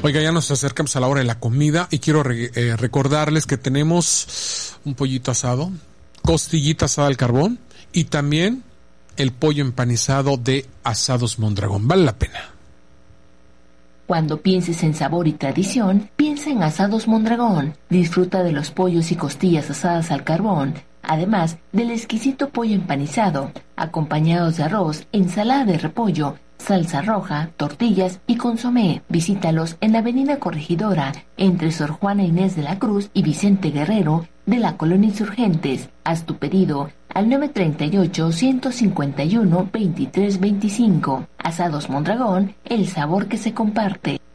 Oiga, ya nos acercamos a la hora de la comida y quiero recordarles que tenemos un pollito asado, costillita asada al carbón y también el pollo empanizado de Asados Mondragón. Vale la pena. Cuando pienses en sabor y tradición, piensa en Asados Mondragón. Disfruta de los pollos y costillas asadas al carbón, además del exquisito pollo empanizado, acompañados de arroz, ensalada de repollo, salsa roja, tortillas y consomé. Visítalos en la Avenida Corregidora, entre Sor Juana Inés de la Cruz y Vicente Guerrero, de la Colonia Insurgentes. Haz tu pedido al 938-151-2325. Asados Mondragón, el sabor que se comparte.